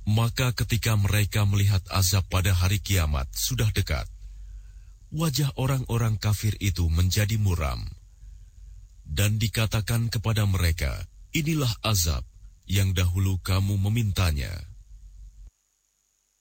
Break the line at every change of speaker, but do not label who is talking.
Maka ketika mereka melihat azab pada hari kiamat sudah dekat, wajah orang-orang kafir itu menjadi muram. Dan dikatakan kepada mereka, inilah azab yang dahulu kamu memintanya.